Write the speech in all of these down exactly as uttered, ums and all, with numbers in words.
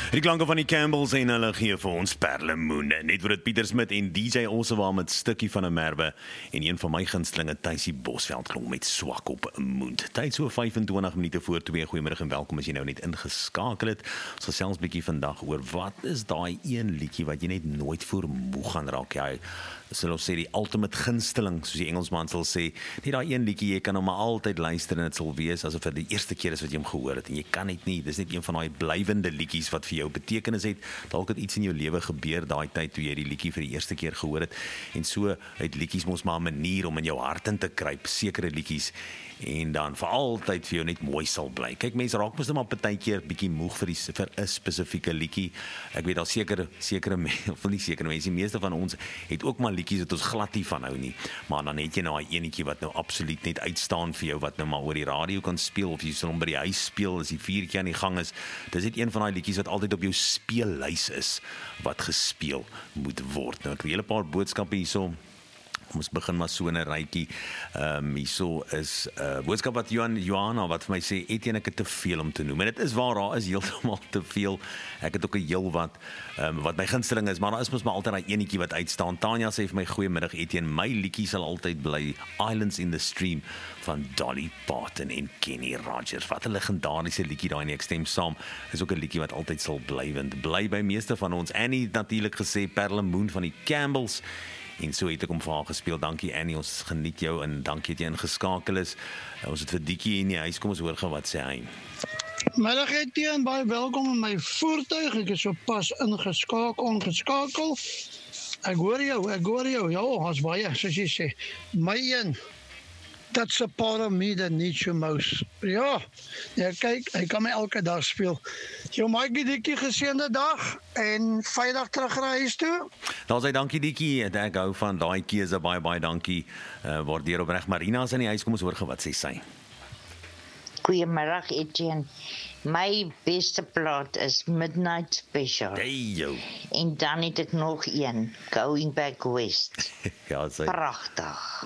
Die klanke van die Campbells en hulle gee vir ons Perlemoen. Net voor dit Pieter Smit en D J Ossewa met Stukkie van 'n Merwe en een van my gunstelinge Tuisie Bosveld klonk met Swak op 'n Moed. Tyd so vyf-en-twintig minute voor twee. Goeiemiddag en welkom as jy nou net ingeskakel het. Ons gesels 'n bietjie vandag oor wat is daai een liedjie wat jy net nooit voor moeg gaan raak. Ja, sal ons sê die ultimate gunsteling, soos die Engelsman sal sê, nie daai een liedjie jy kan hom maar altyd luister en dit sal wees asof dit die eerste keer is wat jy hom gehoor het en jy kan net nie, dis net een van daai blywende liedjies wat vir jou betekenis het. Dalk het iets in jou lewe gebeur daai tyd toe jy die liedjie vir die eerste keer gehoor het en so het liedjies mos maar 'n manier om in jou hart in te kruip, sekere liedjies en dan vir altyd vir jou net mooi sal bly. Kyk, mense raak mos net maar partykeer bietjie moeg vir die vir 'n spesifieke liedjie. Ek weet al sekere sekere mense, of nie sekere mense, die meeste van ons het ook maar liedjies wat ons glad nie van hou nie. Maar dan het jy nou 'n enetjie wat nou absoluut net uitstaan vir jou wat nou maar oor die radio kan speel of jy sal hom by die huis speel as die vuurtjie aan die gang is. Dis net een van daai liedjies wat altyd op jou speellys is wat gespeel moet word. Nou ek het 'n hele paar boodskappe hierso. Kom ons begin maar so 'n rytjie. Ehm um, hierso is 'n uh, boodskap wat Johan Johanna wat vir my sê Etienne, ek het te veel om te noem. En dit is waar, daar is heeltemal te veel. Ek het ook 'n heel wat ehm um, wat my gunsteling is, maar daar is mos maar altyd daai enetjie wat uitstaan. Tanya sê vir my goeiemiddag Etienne, my liedjie sal altyd bly Islands in the Stream van Dolly Parton en Kenny Rogers. Wat 'n legendariese liedjie daai nie, ek stem saam. Is ook 'n liedjie wat altyd sal blywend bly by meeste van ons. Annie natuurlik gesê Perlemoen van die Campbells. En so het ek hom vir haar gespeel. Dankie Annie, ons geniet jou en dankie dat jy ingeskakel is. Ons het vir Diekie in die huis, kom ons hoor gaan wat sê hy. Middag Etienne, baie welkom in my voertuig. Ek is so pas ingeskakel, ongeskakel. Ek hoor jou, ek hoor jou. Ja, as baie, soos jy sê. My een, that's a part of me that needs you most. Ja, ja kyk, hy kan my elke dag speel. Jou Maakie Diekie, geseënde dag en veilig terug na huis toe. Daar sê dankie Diekie, ek hou van daai keuse, baie baie dankie. Uh, waardeer opreg. Marina is in die huis, kom ons hoor wat sê sy. Goeiemiddag Etienne. My beste plaat is Midnight Special. Hey jou. En dan het ek nog een, Going Back West. Ja, sy. Pragtig.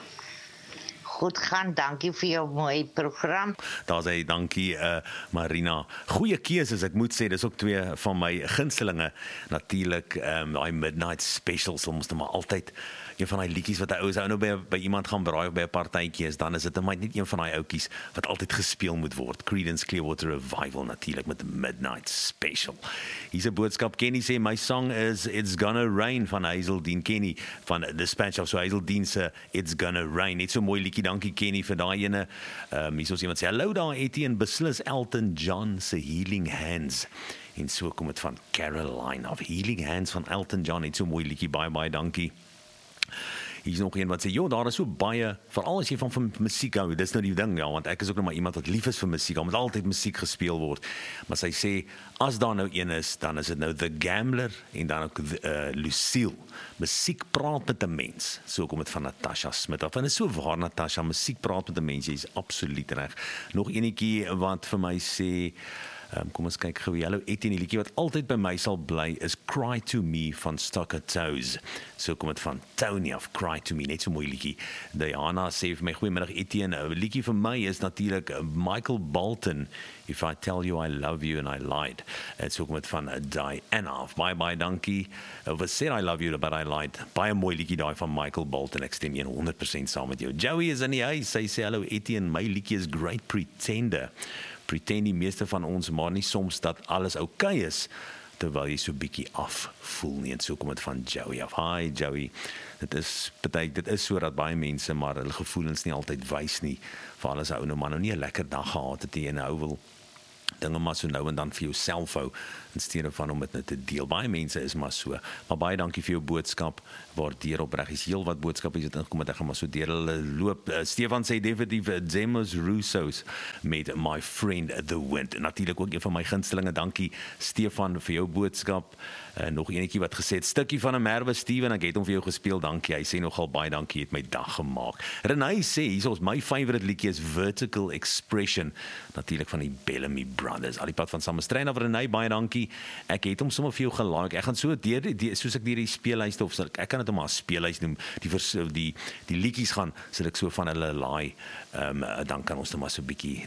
Goed gaan, dankie vir jou mooi program. Daar sê dankie uh, Marina. Goeie keuses, ek moet sê, dis ook twee van my gunstelinge. Natuurlik, um, daai Midnight Special, soms maar altyd een van daai liedjies wat 'n ou se nou by, by iemand gaan braai of by 'n partytjie is, dan is dit net een van daai outjies wat altyd gespeel moet word. Creedence Clearwater Revival natuurlik met Midnight Special. Hier's 'n boodskap, Kenny sê my song is It's Gonna Rain van Hazeldean Kenny van Dispatch of so Hazeldean se It's Gonna Rain. Net so mooi liedjie, dankie Kenny vir daai ene. Ehm um, hier's iemand sê hallo daar Etienne, beslis Elton John se Healing Hands. En so kom dit van Caroline of Healing Hands van Elton John. Net so mooi liedjie, baie baie dankie. Hier is nog een wat sê, joh, daar is so baie, veral as jy van, van musiek hou, dis nou die ding, ja, want ek is ook nog maar iemand wat lief is vir musiek, omdat altyd musiek gespeel word, maar sy sê, as daar nou een is, dan is dit nou The Gambler, en dan ook uh, Lucille. Musiek praat met 'n mens, so kom dit van Natasha Smit af, en is so waar Natasha, musiek praat met 'n mens, jy is absoluut reg. Nog enetjie wat vir my sê, Um, kom ons kyk gou. Hallo Etienne, die liedjie wat altyd by my sal bly is Cry to Me van Stocker Toes. So kom dit van Tony of Cry to Me, net so mooi liedjie. Diana sê vir my goeiemiddag Etienne. 'n Liedjie vir my is natuurlik Michael Bolton, If I Tell You I Love You and I Lied. En so kom dit van Diana. Bye bye, dankie. Of said I love you but I lied. Baie mooi liedjie daai van Michael Bolton. Ek stem honderd persent saam met jou. Joey is in die huis. Sy sê hallo Etienne, my liedjie is Great Pretender. Pretend die meeste van ons maar nie soms dat alles oukei is terwyl jy so bietjie af voel nie, en so kom dit van Joey af. Hi Joey, dit is betek, dit is so dat baie mense maar hulle gevoelens nie altyd wys nie, veral as 'n ou nou maar nou nie 'n lekker dag gehad het nie en hou wil dinge maar so nou en dan vir jouself hou in steede van om dit net te deel. Baie mense is maar so, maar baie dankie vir jou boodskap, waardeer opreg. Is heel wat boodskappe is dit ingekom, ek gaan maar so deur hulle loop. Uh, Stefan sê definitief Zemos Russos met My Friend the Wind, en natuurlik ook een van my gunstelinge, dankie Stefan vir jou boodskap. Uh, nog enetjie wat gesê het, Stukkie van 'n Merwe, Steven, ek het hom vir jou gespeel, dankie, hy sê nogal baie dankie, het my dag gemaak. Renay sê, hier is my favorite liedjie is Vertical Expression, natuurlik van die Bellamy Brothers, al die pad van Samestrein af Renay, baie dankie. Ek het hom sommer vir jou gelike. Ek gaan so deur die, soos ek deur die speellyste of ek, ek kan dit hom maar speellys noem. Die vers, die die liedjies gaan, sal ek so van hulle laai. Ehm um, dan kan ons net maar so 'n bietjie net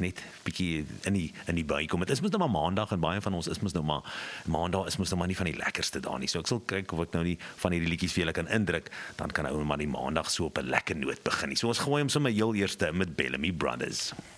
net bietjie in die in die by kom. Dit is mos nou maar maandag en baie van ons is mos nou maar maandag is mos nou maar nie van die lekkerste dae nie. So ek sal kyk of ek nou nie van hierdie liedjies vir julle kan indruk, dan kan ou maar die maandag so op 'n lekker noot begin nie. So ons gooi hom sommer heel eerste met Bellamy Brothers.